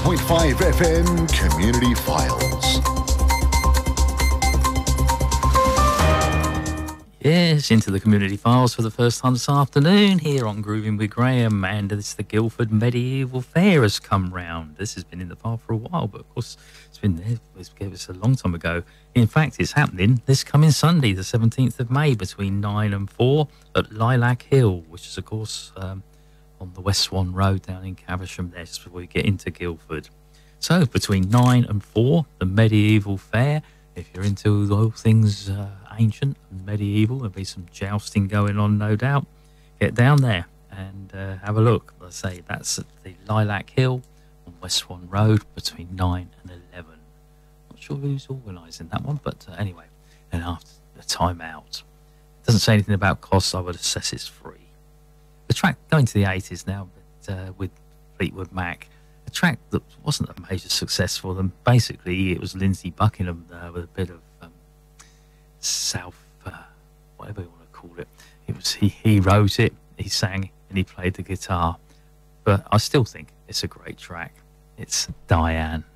101.5 FM Community Files. Yes, into the Community Files for the first time this afternoon here on Grooving with Graham, and it's the Guildford Medieval Fair has come round. This has been in the file for a while, but of course it's been there. It was a long time ago. In fact, it's happening this coming Sunday, the 17th of May, between 9 and 4 at Lilac Hill, which is, of course, on the West Swan Road down in Caversham there, just before you get into Guildford. So, between 9 and 4, the Medieval Fair. If you're into all things ancient and medieval, there'll be some jousting going on, no doubt. Get down there and have a look. Like I say, that's at the Lilac Hill on West Swan Road between 9 and 11. Not sure who's organising that one, but anyway, and after the time out. It doesn't say anything about costs. I would assess it's free. The track going to the 80s now, but, with Fleetwood Mac. A track that wasn't a major success for them. Basically, it was Lindsey Buckingham with a bit of South, whatever you want to call it. It was he wrote it, he sang, and he played the guitar. But I still think it's a great track. It's Diane.